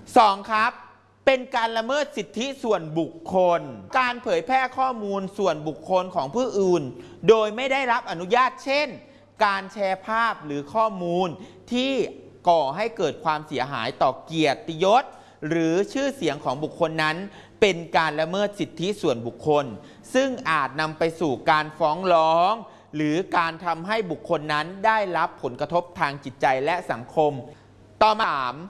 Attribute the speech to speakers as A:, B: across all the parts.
A: 2. ครับเป็นการละเมิดสิทธิส่วนบุคคลการเผยแพร่ข้อมูลส่วนบุคคลของผู้อื่นโดยไม่ได้รับอนุญาตเช่นการแชร์ภาพหรือข้อมูลที่ก่อให้เกิดความเสียหายต่อเกียรติยศหรือชื่อเสียงของบุคคลนั้นเป็นการละเมิดสิทธิส่วนบุคคลซึ่งอาจนำไปสู่การฟ้องร้องหรือการทำให้บุคคลนั้นได้รับผลกระทบทางจิตใจและสังคมต่อมา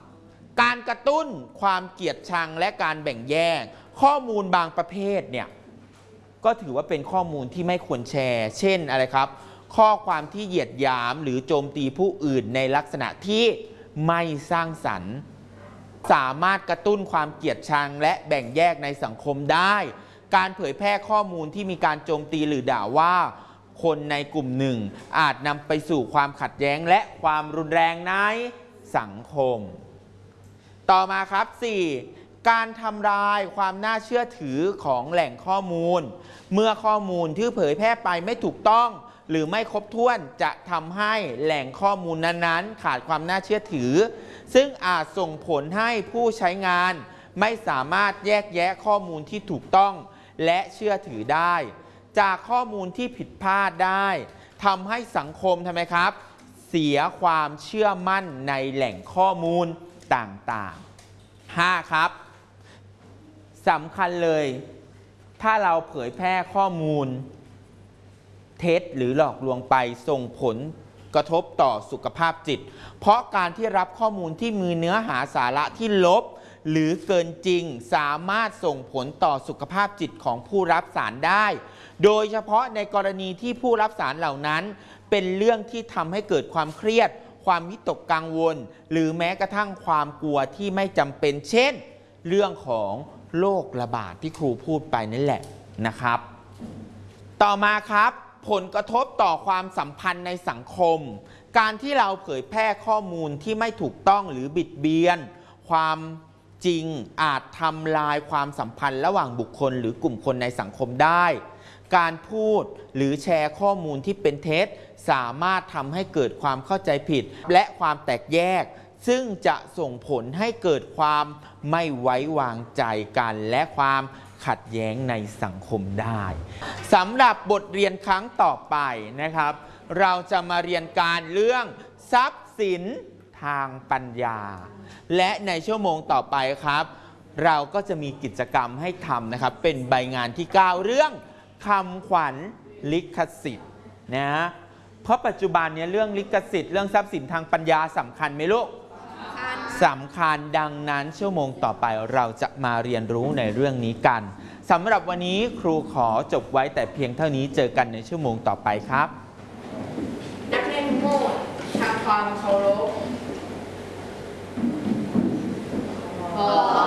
A: 3. การกระตุ้นความเกลียดชังและการแบ่งแยกข้อมูลบางประเภทเนี่ยก็ถือว่าเป็นข้อมูลที่ไม่ควรแชร์เช่นอะไรครับข้อความที่เหยียดหยามหรือโจมตีผู้อื่นในลักษณะที่ไม่สร้างสรรค์สามารถกระตุ้นความเกลียดชังและแบ่งแยกในสังคมได้การเผยแพร่ข้อมูลที่มีการโจมตีหรือด่าว่าคนในกลุ่มหนึ่งอาจนำไปสู่ความขัดแย้งและความรุนแรงในสังคมต่อมาครับ 4. การทำลายความน่าเชื่อถือของแหล่งข้อมูลเมื่อข้อมูลที่เผยแพร่ไปไม่ถูกต้องหรือไม่ครบถ้วนจะทำให้แหล่งข้อมูลนั้นๆขาดความน่าเชื่อถือซึ่งอาจส่งผลให้ผู้ใช้งานไม่สามารถแยกแยะข้อมูลที่ถูกต้องและเชื่อถือได้จากข้อมูลที่ผิดพลาดได้ทำให้สังคมทำไมครับเสียความเชื่อมั่นในแหล่งข้อมูลต่างๆ 5. ครับสำคัญเลยถ้าเราเผยแพร่ข้อมูลเท็จหรือหลอกลวงไปส่งผลกระทบต่อสุขภาพจิตเพราะการที่รับข้อมูลที่มีเนื้อหาสาระที่ลบหรือเกินจริงสามารถส่งผลต่อสุขภาพจิตของผู้รับสารได้โดยเฉพาะในกรณีที่ผู้รับสารเหล่านั้นเป็นเรื่องที่ทำให้เกิดความเครียดความวิตกกังวลหรือแม้กระทั่งความกลัวที่ไม่จำเป็นเช่นเรื่องของโรคระบาดที่ครูพูดไปนั่นแหละนะครับต่อมาครับผลกระทบต่อความสัมพันธ์ในสังคมการที่เราเผยแพร่ข้อมูลที่ไม่ถูกต้องหรือบิดเบียนความจริงอาจทำลายความสัมพันธ์ระหว่างบุคคลหรือกลุ่มคนในสังคมได้การพูดหรือแชร์ข้อมูลที่เป็นเท็จสามารถทำให้เกิดความเข้าใจผิดและความแตกแยกซึ่งจะส่งผลให้เกิดความไม่ไว้วางใจกันและความขัดแย้งในสังคมได้สำหรับบทเรียนครั้งต่อไปนะครับเราจะมาเรียนการเรื่องทรัพย์สินทางปัญญาและในชั่วโมงต่อไปครับเราก็จะมีกิจกรรมให้ทำนะครับเป็นใบงานที่ 9 เรื่องคำขวัญลิขสิทธิ์นะเพราะปัจจุบันนี้เรื่องลิขสิทธิ์เรื่องทรัพย์สินทางปัญญาสำคัญไหมลูกสำคัญดังนั้นชั่วโมงต่อไปเราจะมาเรียนรู้ในเรื่องนี้กันสำหรับวันนี้ครูขอจบไว้แต่เพียงเท่านี้เจอกันในชั่วโมงต่อไปครับ
B: นักเรียนทุกคนทำความเคารพ